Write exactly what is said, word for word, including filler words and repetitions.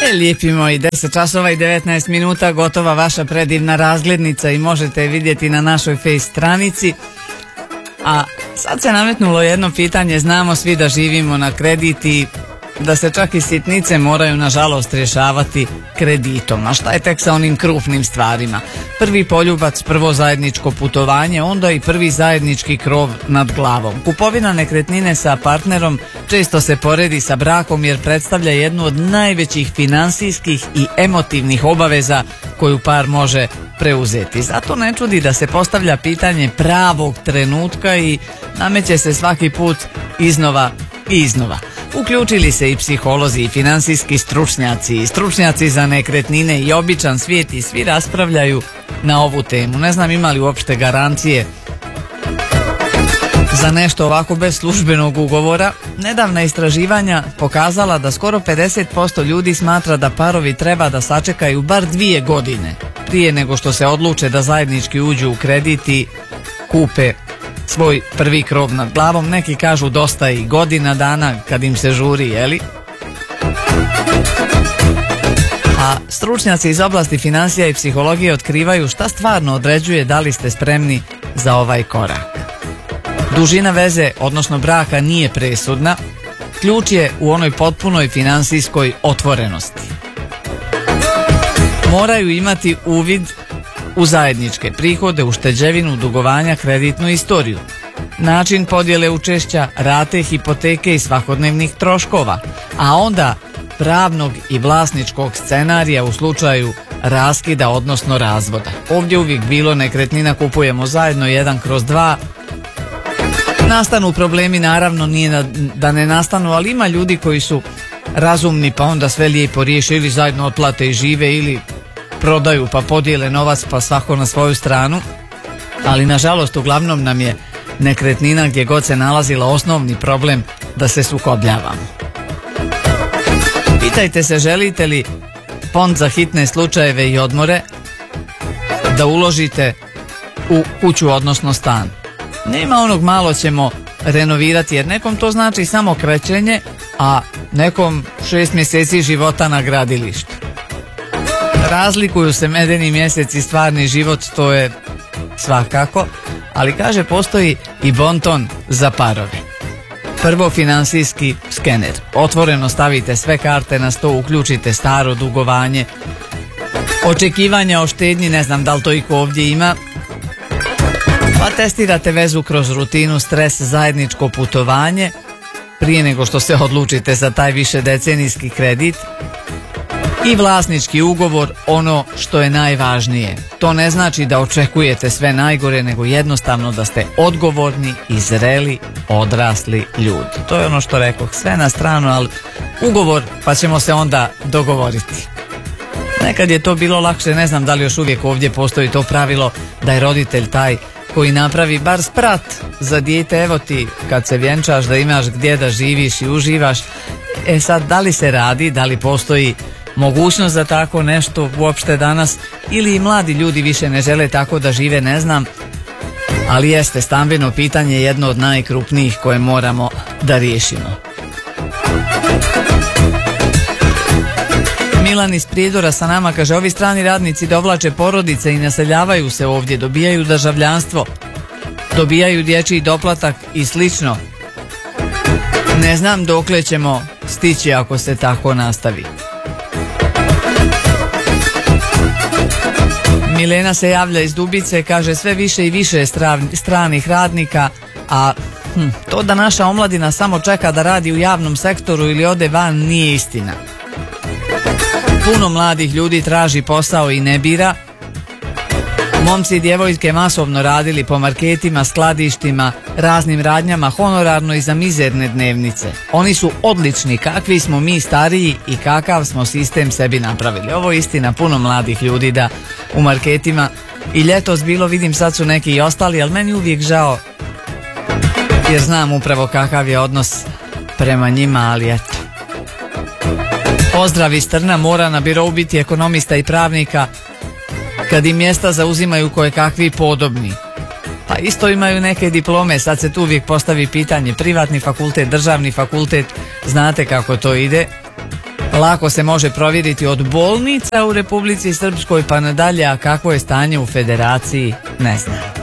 E, lijepi moji, deset časova i devetnaest minuta, gotova vaša predivna razglednica i možete je vidjeti na našoj face stranici. A sad se nametnulo jedno pitanje, znamo svi da živimo na kredit i da se čak i sitnice moraju nažalost rješavati kreditom. A šta je tek sa onim krupnim stvarima? Prvi poljubac, prvo zajedničko putovanje, onda i prvi zajednički krov nad glavom. Kupovina nekretnine sa partnerom često se poredi sa brakom jer predstavlja jednu od najvećih finansijskih i emotivnih obaveza koju par može preuzeti. Zato ne čudi da se postavlja pitanje pravog trenutka i nameće se svaki put iznova i iznova. Uključili se i psiholozi i finansijski stručnjaci i stručnjaci za nekretnine i običan svijet i svi raspravljaju na ovu temu. Ne znam ima li uopšte garancije za nešto ovako bez službenog ugovora. Nedavna istraživanja pokazala da skoro pedeset posto ljudi smatra da parovi treba da sačekaju bar dvije godine prije nego što se odluče da zajednički uđu u kredit i kupe svoj prvi krov nad glavom. Neki kažu dosta i godina dana kad im se žuri, jeli? A stručnjaci iz oblasti financija i psihologije otkrivaju šta stvarno određuje da li ste spremni za ovaj korak. Dužina veze, odnosno braka, nije presudna. Ključ je u onoj potpunoj finansijskoj otvorenosti. Moraju imati uvid u zajedničke prihode, ušteđevinu, dugovanja, kreditnu istoriju, način podjele učešća, rate, hipoteke i svakodnevnih troškova, a onda pravnog i vlasničkog scenarija u slučaju raskida, odnosno razvoda. Ovdje uvijek bilo nekretnina kupujemo zajedno jedan kroz dva. Nastanu problemi, naravno nije da ne nastanu, ali ima ljudi koji su razumni pa onda sve lijepo riješe ili zajedno otplate i žive ili prodaju pa podijele novac pa svako na svoju stranu, ali nažalost uglavnom nam je nekretnina gdje god se nalazila osnovni problem da se sukobljavamo. Pitajte se želite li fond za hitne slučajeve i odmore da uložite u kuću odnosno stan. Nema onog malo ćemo renovirati jer nekom to znači samo krećenje, a nekom šest mjeseci života na gradilištu. Razlikuju se medeni mjesec i stvarni život, to je svakako, ali kaže postoji i bonton za parove. Prvo, finansijski skener. Otvoreno stavite sve karte na sto, uključite staro dugovanje, očekivanja o štednji, ne znam da li to iko ovdje ima, pa testirate vezu kroz rutinu, stres, zajedničko putovanje prije nego što se odlučite za taj višedecenijski kredit. I vlasnički ugovor, ono što je najvažnije. To ne znači da očekujete sve najgore, nego jednostavno da ste odgovorni i zreli, odrasli ljudi. To je ono što rekoh, sve na stranu, ali ugovor pa ćemo se onda dogovoriti. Nekad je to bilo lakše, ne znam da li još uvijek ovdje postoji to pravilo da je roditelj taj koji napravi bar sprat za dijete, evo ti kad se vjenčaš da imaš gdje da živiš i uživaš. E sad, da li se radi, da li postoji mogućnost za tako nešto uopšte danas ili i mladi ljudi više ne žele tako da žive, ne znam, ali jeste stambeno pitanje jedno od najkrupnijih koje moramo da riješimo. Milan iz Prijedora sa nama kaže, ovi strani radnici dovlače porodice i naseljavaju se ovdje, dobijaju državljanstvo, dobijaju dječji doplatak i slično. Ne znam dokle ćemo stići ako se tako nastavi. Milena se javlja iz Dubice, kaže sve više i više stranih radnika, a hm, to da naša omladina samo čeka da radi u javnom sektoru ili ode van nije istina. Puno mladih ljudi traži posao i ne bira. Momci i djevojke masovno radili po marketima, skladištima, raznim radnjama, honorarno i za mizerne dnevnice. Oni su odlični, kakvi smo mi stariji i kakav smo sistem sebi napravili. Ovo je istina, puno mladih ljudi da u marketima i ljetos bilo, vidim sad su neki i ostali, ali meni uvijek žao jer znam upravo kakav je odnos prema njima, ali eto. Pozdrav iz Trna, mora na birou biti ekonomista i pravnika kad im mjesta zauzimaju koje kakvi podobni. Pa isto imaju neke diplome, sad se tu uvijek postavi pitanje privatni fakultet, državni fakultet, znate kako to ide. Lako se može provjeriti od bolnica u Republici Srpskoj pa nadalje, a kako je stanje u Federaciji ne zna.